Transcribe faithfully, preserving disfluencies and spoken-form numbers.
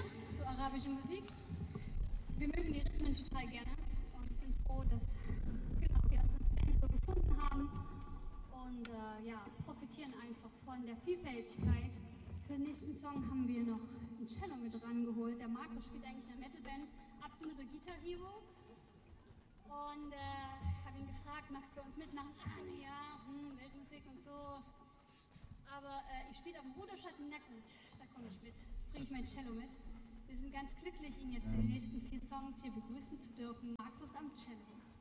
zu arabischer Musik. Wir mögen die Rhythmen total gerne und sind froh, dass genau, wir uns als Band so gefunden haben und äh, ja, profitieren einfach von der Vielfältigkeit. Für den nächsten Song haben wir noch ein Cello mit rangeholt. Der Markus spielt eigentlich in einer Metalband, absoluter Guitar Hero. Und äh, habe ihn gefragt, magst du uns mitmachen? Ah, naja, hm, Weltmusik und so. Aber äh, ich spiele auf dem Ruderschatten, na gut, da komme ich mit. Jetzt bringe ich mein Cello mit. Wir sind ganz glücklich, ihn jetzt in den nächsten vier Songs hier begrüßen zu dürfen. Markus am Cello.